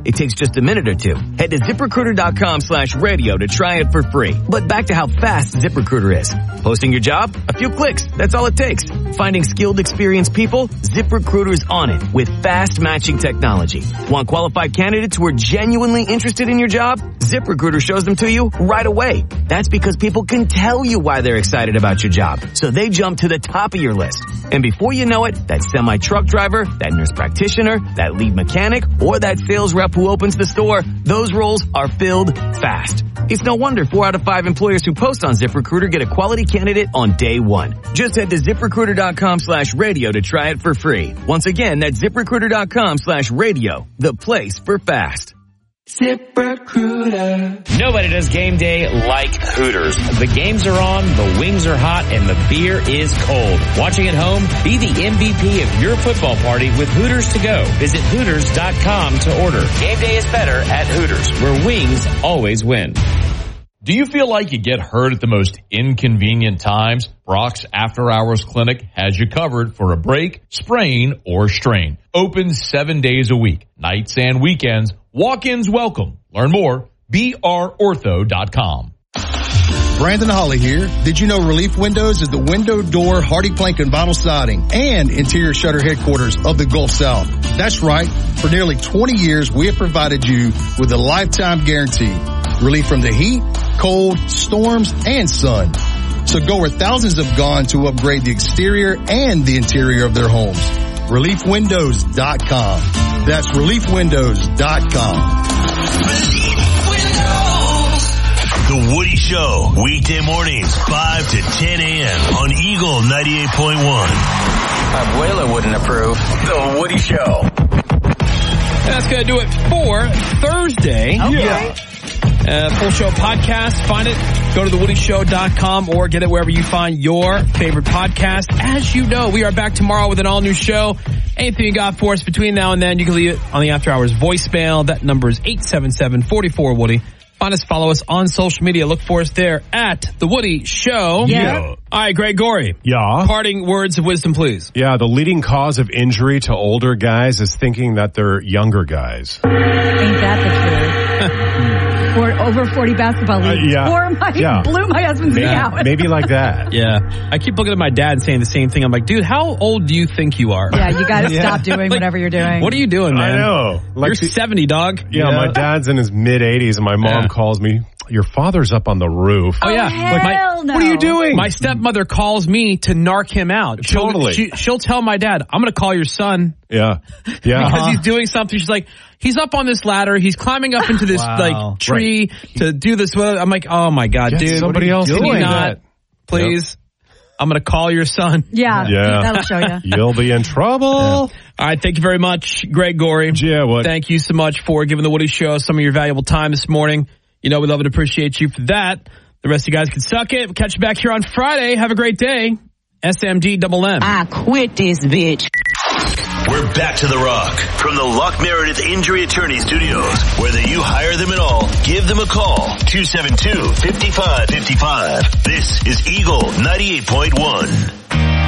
It takes just a minute or two. Head to ZipRecruiter.com/radio to try it for free. But back to how fast ZipRecruiter is. Posting your job? A few clicks. That's all it takes. Finding skilled, experienced people? ZipRecruiter's on it with fast matching technology. Want qualified candidates who are genuinely interested in your job? ZipRecruiter shows them to you right away. That's because people can tell you why they're excited about your job. So they jump to the top of your list. And before you know it, that semi-truck driver, that nurse practitioner, that lead mechanic, or that sales rep who opens the store, those roles are filled fast. It's no wonder 4 out of 5 employers who post on ZipRecruiter get a quality candidate on day one. Just head to ZipRecruiter.com/radio to try it for free. Once again, that's ZipRecruiter.com/radio, the place for fast. ZipRecruiter. Nobody does game day like Hooters. The games are on, the wings are hot, and the beer is cold. Watching at home? Be the MVP of your football party with Hooters to go. Visit Hooters.com to order. Game day is better at Hooters, where wings always win. Do you feel like you get hurt at the most inconvenient times? Brock's After Hours Clinic has you covered for a break, sprain, or strain. Open 7 days a week, nights and weekends. Walk-ins welcome. Learn more, brortho.com. Brandon Holly here. Did you know Relief Windows is the window, door, hardy plank, and vinyl siding and interior shutter headquarters of the Gulf South? That's right. For nearly 20 years, we have provided you with a lifetime guarantee. Relief from the heat, cold, storms, and sun. So go where thousands have gone to upgrade the exterior and the interior of their homes. ReliefWindows.com. That's ReliefWindows.com. The Woody Show, weekday mornings, 5 to 10 a.m. on Eagle 98.1. Abuela wouldn't approve. The Woody Show. That's going to do it for Thursday. Okay. Full show podcast. Find it. Go to thewoodyshow.com or get it wherever you find your favorite podcast. As you know, we are back tomorrow with an all-new show. Anything you got for us between now and then, you can leave it on the After Hours voicemail. That number is 877-44-WOODY. Find us, follow us on social media. Look for us there at The Woody Show. Yeah. All right, Greg Gorey. Yeah. Parting words of wisdom, please. Yeah, the leading cause of injury to older guys is thinking that they're younger guys. Ain't that the truth? Or over 40 basketball leagues. Or blew my husband's knee out. Maybe like that. Yeah. I keep looking at my dad and saying the same thing. I'm like, dude, how old do you think you are? Yeah, you got to stop doing whatever you're doing. What are you doing, man? I know. You're 70, dog. Yeah, my dad's in his mid-80s, and my mom calls me, your father's up on the roof. Oh, yeah. Hell no. What are you doing? My stepmother calls me to narc him out. Totally. She'll tell my dad, I'm going to call your son. Yeah. Because he's doing something. She's like, he's up on this ladder. He's climbing up into this tree to do this. I'm like, oh my God, dude. Somebody else can you doing not? that. Please. I'm going to call your son. Yeah. That'll show you. You'll be in trouble. All right. Thank you very much, Greg Gorey. Yeah, what? Thank you so much for giving the Woody Show some of your valuable time this morning. You know, we love and appreciate you for that. The rest of you guys can suck it. We'll catch you back here on Friday. Have a great day. SMD-double-M. I quit this bitch. We're back to the Rock from the Luck Meredith Injury Attorney Studios. Whether you hire them at all, give them a call. 272-5555. This is Eagle 98.1.